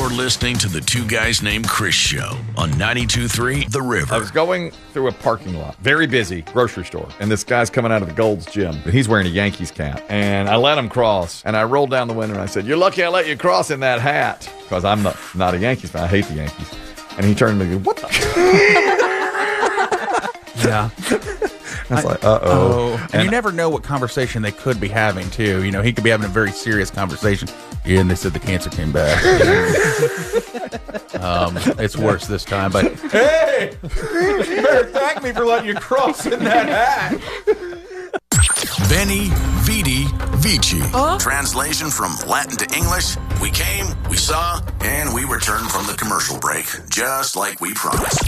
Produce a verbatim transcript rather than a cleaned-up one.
listening to the Two Guys Named Chris show on ninety-two point three The River. I was going through a parking lot, very busy grocery store, and this guy's coming out of the Gold's Gym. He's wearing a Yankees cap, and I let him cross, and I rolled down the window and I said, "You're lucky I let you cross in that hat," because I'm not, not a Yankees fan. I hate the Yankees. And he turned to me and goes, "What the?" Yeah. I was like, uh-oh. And, and you never know what conversation they could be having, too. You know, he could be having a very serious conversation. Yeah, and they said the cancer came back. um, it's worse this time, but... Hey! You better thank me for letting you cross in that hat. Benny, Vidi, Vici. Huh? Translation from Latin to English. We came, we saw, and we returned from the commercial break, just like we promised.